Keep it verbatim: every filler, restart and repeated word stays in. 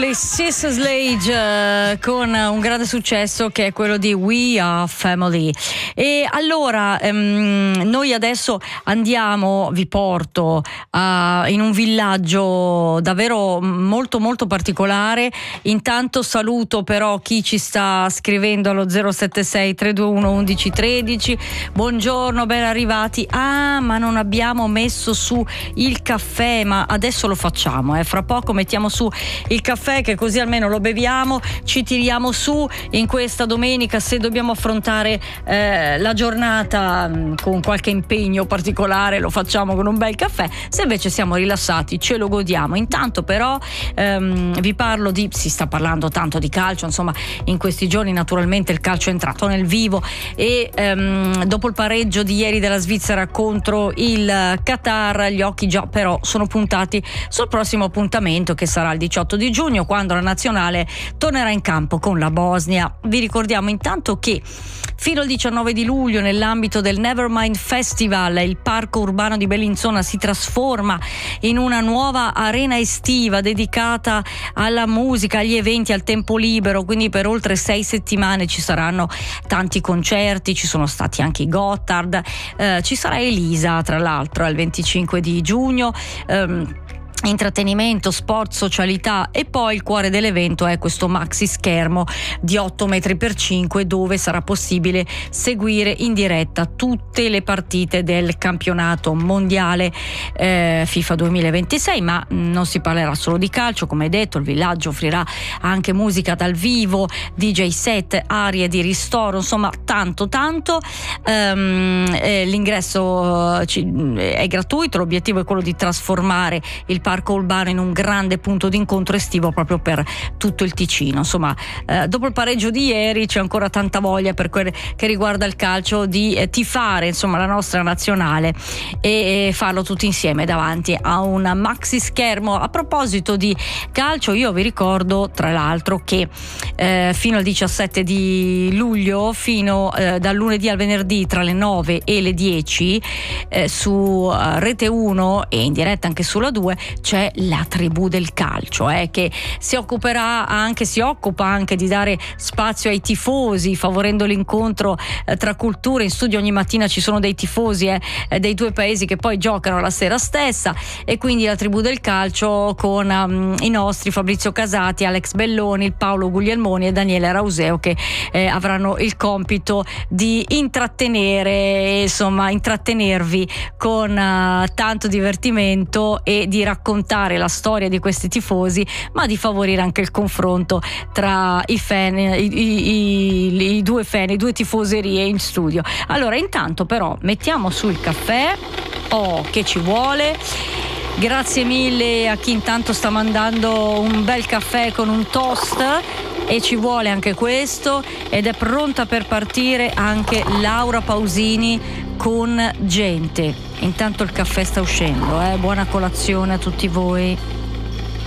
dei Sister Sledge eh, con un grande successo che è quello di We Are Family. E allora ehm, noi adesso andiamo, vi porto a, in un villaggio davvero molto molto particolare. Intanto saluto però chi ci sta scrivendo allo zero sette sei tre due uno uno uno uno tre. Buongiorno, ben arrivati. Ah, ma non abbiamo messo su il caffè, ma adesso lo facciamo, eh. Fra poco mettiamo su il caffè, che così almeno lo beviamo, ci tiriamo su in questa domenica. Se dobbiamo affrontare eh, la giornata mh, con qualche impegno particolare, lo facciamo con un bel caffè. Se invece siamo rilassati, ce lo godiamo. Intanto però ehm, vi parlo di, si sta parlando tanto di calcio, insomma in questi giorni naturalmente il calcio è entrato nel vivo e ehm, dopo il pareggio di ieri della Svizzera contro il Qatar, gli occhi già però sono puntati sul prossimo appuntamento, che sarà il diciotto di giugno, quando la nazionale tornerà in campo con la Bosnia. Vi ricordiamo intanto che fino al diciannove di luglio, nell'ambito del Nevermind Festival, il parco urbano di Bellinzona si trasforma in una nuova arena estiva dedicata alla musica, agli eventi, al tempo libero. Quindi per oltre sei settimane ci saranno tanti concerti, ci sono stati anche i Gotthard, eh, ci sarà Elisa tra l'altro al venticinque di giugno. ehm, Intrattenimento, sport, socialità, e poi il cuore dell'evento è questo maxi schermo di otto metri per cinque, dove sarà possibile seguire in diretta tutte le partite del campionato mondiale eh, FIFA duemilaventisei. Ma non si parlerà solo di calcio, come detto. Il villaggio offrirà anche musica dal vivo, D J set, aree di ristoro, insomma tanto tanto. ehm, eh, l'ingresso eh, è gratuito. L'obiettivo è quello di trasformare il parco urbano in un grande punto d'incontro estivo proprio per tutto il Ticino. Insomma, eh, dopo il pareggio di ieri c'è ancora tanta voglia, per quel che riguarda il calcio, di eh, tifare insomma la nostra nazionale e, e farlo tutti insieme davanti a un maxi schermo. A proposito di calcio, io vi ricordo tra l'altro che eh, fino al diciassette di luglio, fino eh, dal lunedì al venerdì tra le nove e le dieci, eh, su eh, Rete uno e in diretta anche sulla due, c'è la tribù del calcio, eh, che si occuperà anche, si occupa anche di dare spazio ai tifosi, favorendo l'incontro eh, tra culture. In studio ogni mattina ci sono dei tifosi eh, dei due paesi che poi giocano la sera stessa, e quindi la tribù del calcio con um, i nostri Fabrizio Casati, Alex Belloni, il Paolo Guglielmoni e Daniele Rauseo, che eh, avranno il compito di intrattenere, insomma intrattenervi con uh, tanto divertimento e di raccontare la storia di questi tifosi, ma di favorire anche il confronto tra i fan, i, i, i, i due fan, i due tifoserie in studio. Allora intanto però mettiamo su il caffè, oh che ci vuole. Grazie mille a chi intanto sta mandando un bel caffè con un toast, e ci vuole anche questo, ed è pronta per partire anche Laura Pausini con Gente. Intanto il caffè sta uscendo, eh? Buona colazione a tutti voi.